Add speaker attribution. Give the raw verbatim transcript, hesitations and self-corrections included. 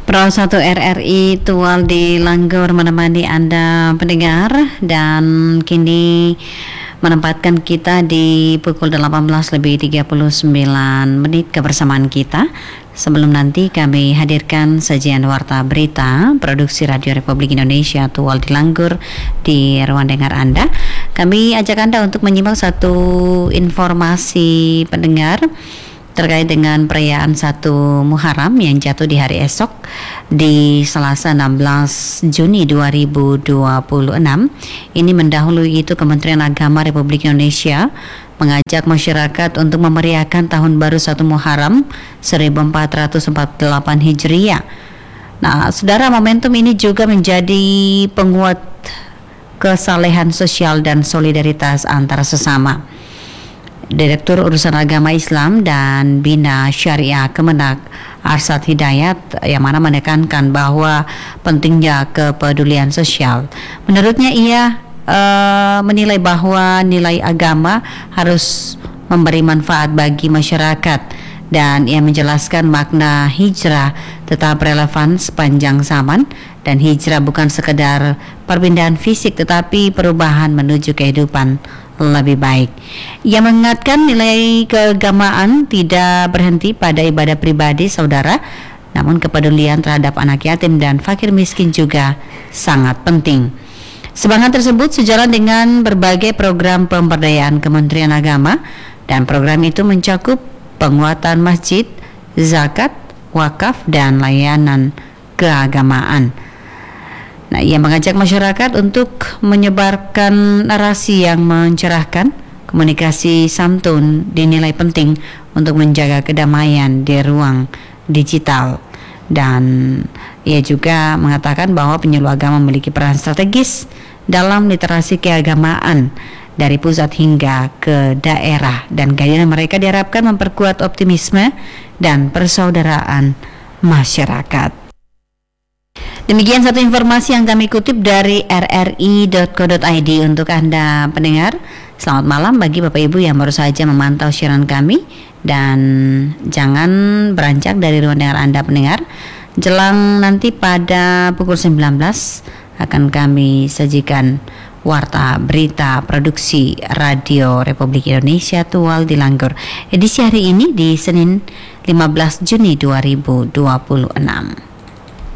Speaker 1: Pro satu R R I Tual di Langgor menemani Anda pendengar, dan kini menempatkan kita di pukul delapan belas lebih tiga puluh sembilan menit kebersamaan kita. Sebelum nanti kami hadirkan sajian warta berita produksi Radio Republik Indonesia Tual di Langgor di ruang dengar Anda. Kami ajak Anda untuk menyimak satu informasi pendengar terkait dengan perayaan satu Muharram yang jatuh di hari esok di Selasa enam belas Juni dua ribu dua puluh enam. Ini mendahului itu Kementerian Agama Republik Indonesia mengajak masyarakat untuk memeriahkan tahun baru satu Muharram seribu empat ratus empat puluh delapan Hijriah. Nah, saudara, momentum ini juga menjadi penguat kesalehan sosial dan solidaritas antara sesama. Direktur Urusan Agama Islam dan Bina Syariah Kemenak, Arsyad Hidayat, yang mana menekankan bahwa pentingnya kepedulian sosial. Menurutnya ia uh, menilai bahwa nilai agama harus memberi manfaat bagi masyarakat, dan ia menjelaskan makna hijrah tetap relevan sepanjang zaman, dan hijrah bukan sekedar perpindahan fisik tetapi perubahan menuju kehidupan lebih baik. Ia mengingatkan nilai keagamaan tidak berhenti pada ibadah pribadi saudara, namun kepedulian terhadap anak yatim dan fakir miskin juga sangat penting. Semangat tersebut sejalan dengan berbagai program pemberdayaan Kementerian Agama, dan program itu mencakup penguatan masjid, zakat, wakaf, dan layanan keagamaan. Nah, ia mengajak masyarakat untuk menyebarkan narasi yang mencerahkan, komunikasi santun dinilai penting untuk menjaga kedamaian di ruang digital. Dan ia juga mengatakan bahwa penyuluh agama memiliki peran strategis dalam literasi keagamaan dari pusat hingga ke daerah, dan kehadiran mereka diharapkan memperkuat optimisme dan persaudaraan masyarakat. Demikian satu informasi yang kami kutip dari r r i dot co dot i d untuk Anda pendengar. Selamat malam bagi Bapak Ibu yang baru saja memantau siaran kami, dan jangan beranjak dari ruang dengar Anda pendengar. Jelang nanti pada pukul sembilan belas akan kami sajikan warta berita produksi Radio Republik Indonesia Tual di Langgor, edisi hari ini di Senin lima belas Juni dua ribu dua puluh enam.